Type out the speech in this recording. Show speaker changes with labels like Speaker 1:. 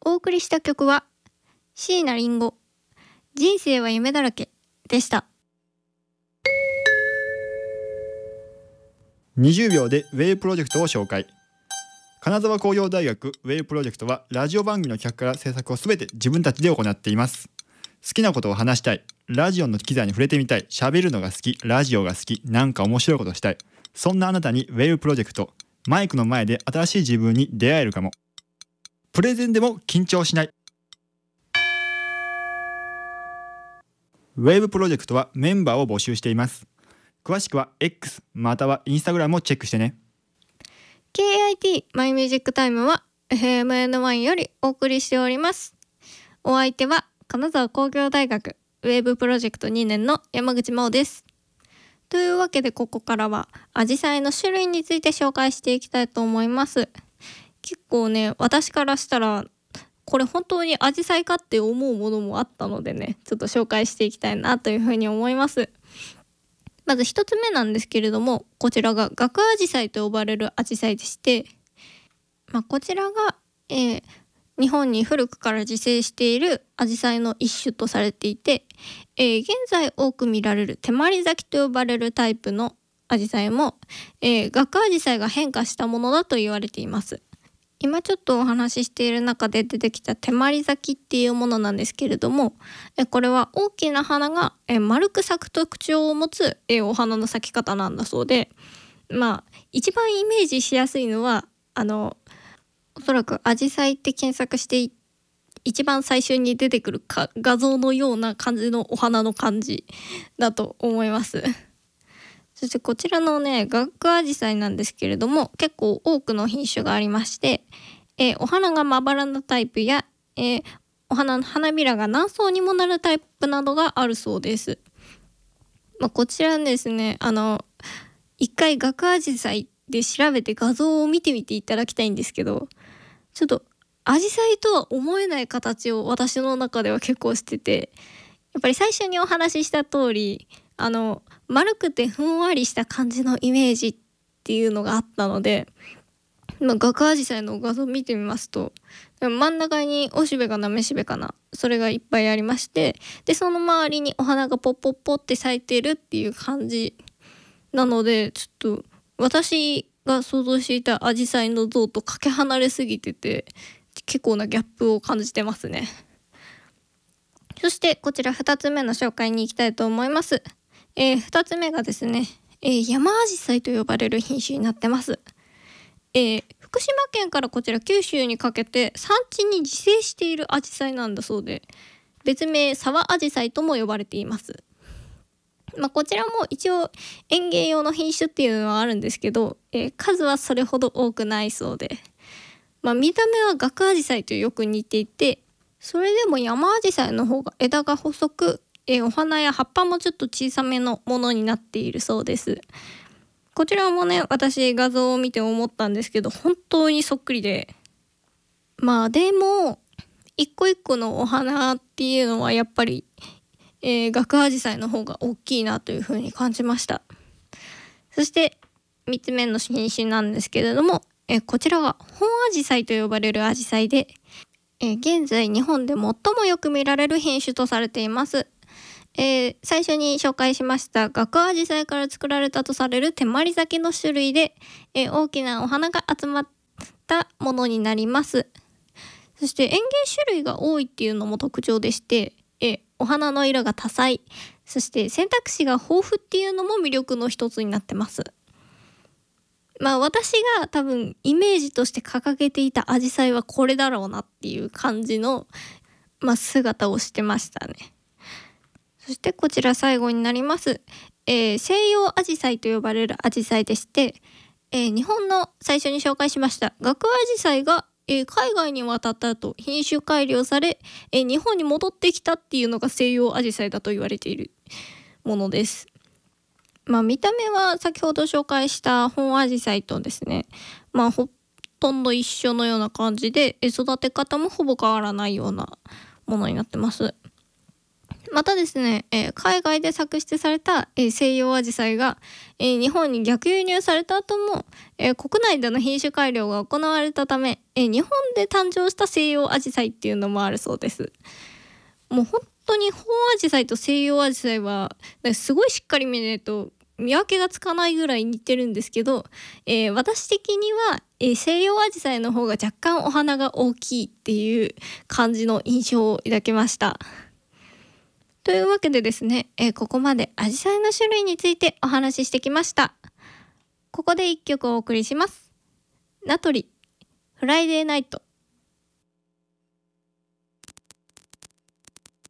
Speaker 1: お送りした曲は椎名林檎、人生は夢だらけでした。
Speaker 2: 20秒でウェイプロジェクトを紹介。金沢工業大学ウェイプロジェクトはラジオ番組の企画から制作をすべて自分たちで行っています。好きなことを話したい、ラジオの機材に触れてみたい、喋るのが好き、ラジオが好き、なんか面白いことしたい、そんなあなたにウェイプロジェクト、マイクの前で新しい自分に出会えるかも。プレゼンでも緊張しない。ウェブプロジェクトはメンバーを募集しています。詳しくは X または Instagram をチェックしてね。
Speaker 1: KIT マイミュージックタイムは FMN1 よりお送りしております。お相手は金沢工業大学ウェブプロジェクト2年の山口真央です。というわけでここからはアジサイの種類について紹介していきたいと思います。結構ね、私からしたらこれ本当にアジサイかって思うものもあったのでね、ちょっと紹介していきたいなというふうに思います。まず一つ目なんですけれども、こちらが学アジサイと呼ばれるアジサイでして、こちらが、日本に古くから自生しているアジサイの一種とされていて、現在多く見られる手まり咲きと呼ばれるタイプのアジサイも、学アジサイが変化したものだと言われています。今ちょっとお話ししている中で出てきた手まり咲きっていうものなんですけれども、これは大きな花が丸く咲く特徴を持つお花の咲き方なんだそうで、一番イメージしやすいのはおそらくアジサイって検索して一番最初に出てくる画像のような感じのお花の感じだと思います。そしてこちらのね、学アジサイなんですけれども、結構多くの品種がありまして、お花がまばらなタイプや、お花の花びらが何層にもなるタイプなどがあるそうです。こちらですね、一回学アジサイで調べて画像を見てみていただきたいんですけど、ちょっとアジサイとは思えない形を私の中では結構してて、やっぱり最初にお話しした通り丸くてふんわりした感じのイメージっていうのがあったので、学アジサイの画像を見てみますと、真ん中におしべかなめしべかな、それがいっぱいありまして、でその周りにお花がポッポッポって咲いてるっていう感じなので、ちょっと私が想像していたアジサイの像とかけ離れすぎてて、結構なギャップを感じてますね。そしてこちら2つ目の紹介に行きたいと思います。2つ目がですね、山アジサイと呼ばれる品種になってます。福島県からこちら九州にかけて山地に自生しているアジサイなんだそうで、別名沢アジサイとも呼ばれています。こちらも一応園芸用の品種っていうのはあるんですけど、数はそれほど多くないそうで、見た目は学アジサイとよく似ていて、それでも山アジサイの方が枝が細く、お花や葉っぱもちょっと小さめのものになっているそうです。こちらもね、私画像を見て思ったんですけど、本当にそっくりで、でも一個一個のお花っていうのはやっぱり、学アジサイの方が大きいなというふうに感じました。そして3つ目の品種なんですけれども、こちらは本アジサイと呼ばれるアジサイで、現在日本で最もよく見られる品種とされています。最初に紹介しました学アジサイから作られたとされる手まり咲きの種類で、大きなお花が集まったものになります。そして園芸種類が多いっていうのも特徴でして、お花の色が多彩、そして選択肢が豊富っていうのも魅力の一つになってます。私が多分イメージとして掲げていたアジサイはこれだろうなっていう感じの、姿をしてましたね。そしてこちら最後になります、西洋アジサイと呼ばれるアジサイでして、日本の最初に紹介しました学アジサイが、海外に渡った後品種改良され、日本に戻ってきたっていうのが西洋アジサイだと言われているものです。見た目は先ほど紹介した本アジサイとですね、ほとんど一緒のような感じで、育て方もほぼ変わらないようなものになってます。 またですね、海外で作出された、西洋アジサイが、日本に逆輸入された後も、国内での品種改良が行われたため、日本で誕生した西洋アジサイっていうのもあるそうです。もう本当に本アジサイと西洋アジサイはすごいしっかり見ないと見分けがつかないぐらい似てるんですけど、私的には、西洋アジサイの方が若干お花が大きいっていう感じの印象を抱きました。というわけでですね、ここまでアジサイの種類についてお話ししてきました。ここで一曲お送りします。ナトリフライデーナイト。